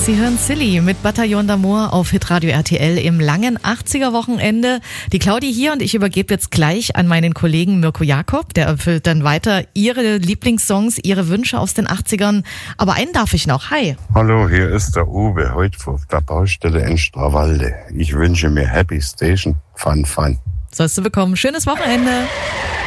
Sie hören Silly mit Bataillon d'Amour auf Hitradio RTL im langen 80er-Wochenende. Die Claudi hier und ich übergebe jetzt gleich an meinen Kollegen Mirko Jakob. Der erfüllt dann weiter Ihre Lieblingssongs, Ihre Wünsche aus den 80ern. Aber einen darf ich noch. Hi. Hallo, hier ist der Uwe, heute auf der Baustelle in Strawalde. Ich wünsche mir Happy Station, Fun, Fun. Sollst du bekommen. Schönes Wochenende.